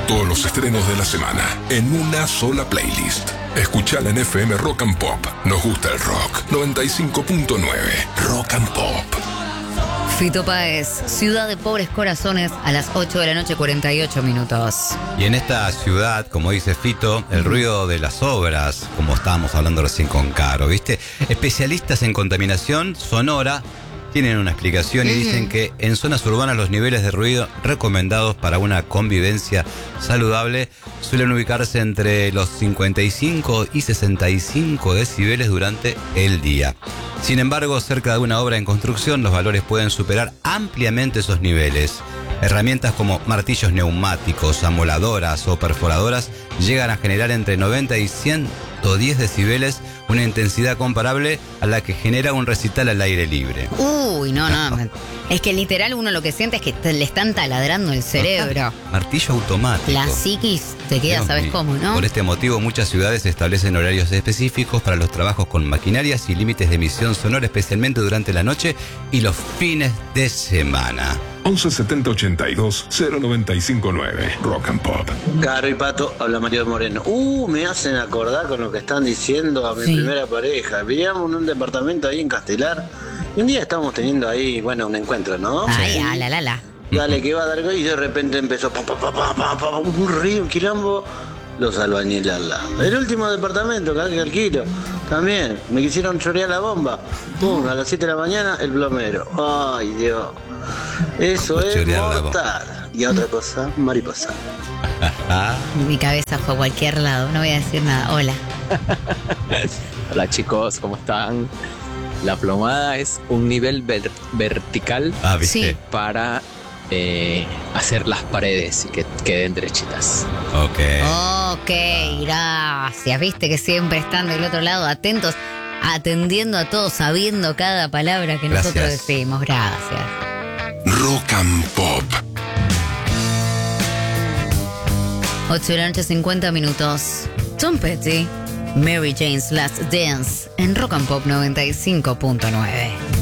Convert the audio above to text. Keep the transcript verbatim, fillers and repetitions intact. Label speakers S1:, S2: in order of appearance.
S1: Todos los estrenos de la semana en una sola playlist. Escuchala en F M Rock and Pop. Nos gusta el rock. noventa y cinco punto nueve Rock and Pop.
S2: Fito Páez, Ciudad de Pobres Corazones, a las ocho de la noche, cuarenta y ocho minutos.
S3: Y en esta ciudad, como dice Fito, el ruido de las obras, como estábamos hablando recién con Caro, ¿viste? Especialistas en contaminación sonora tienen una explicación y uh-huh. dicen que en zonas urbanas los niveles de ruido recomendados para una convivencia saludable suelen ubicarse entre los cincuenta y cinco y sesenta y cinco decibeles durante el día. Sin embargo, cerca de una obra en construcción, los valores pueden superar ampliamente esos niveles. Herramientas como martillos neumáticos, amoladoras o perforadoras llegan a generar entre noventa y ciento diez decibeles, una intensidad comparable a la que genera un recital al aire libre.
S2: Uy, no, no. Es que literal uno lo que siente es que te, le están taladrando el cerebro.
S3: Martillo automático.
S2: La psiquis te queda, Dios ¿sabes mío. Cómo, no?
S3: Por este motivo, muchas ciudades establecen horarios específicos para los trabajos con maquinarias y límites de emisión sonora, especialmente durante la noche y los fines de semana.
S1: once setenta ochenta y dos cero noventa y cinco nueve Rock and Pop.
S4: Caro y Pato, habla Mario Moreno. Uh, me hacen acordar con lo que están diciendo a mi sí. primera pareja. Vivíamos en un departamento ahí en Castelar y un día estábamos teniendo ahí, bueno, un encuentro, ¿no?
S2: Ay, a la la la.
S4: Dale, que va a dar y de repente empezó pa, pa, pa, pa, pa, pa, un río, un quilombo. Los albañiles al lado. El último departamento que alquilo. También me quisieron chorear la bomba. Pum, a las siete de la mañana el plomero. Ay, Dios. Eso es mortal. Y otra cosa, mariposa.
S2: Mi cabeza fue a cualquier lado, no voy a decir nada. Hola.
S5: Hola chicos, ¿cómo están? La plomada es un nivel ver- vertical
S3: ah, ¿viste?
S2: Sí.
S5: para eh, hacer las paredes y que queden derechitas.
S3: Ok.
S2: Ok, gracias. Viste que siempre están del otro lado, atentos, atendiendo a todos, sabiendo cada palabra que
S3: gracias.
S2: Nosotros decimos. Gracias.
S1: Rock and Pop.
S2: ocho de la noche, cincuenta minutos. Tom Petty, Mary Jane's Last Dance, en Rock and Pop noventa y cinco punto nueve.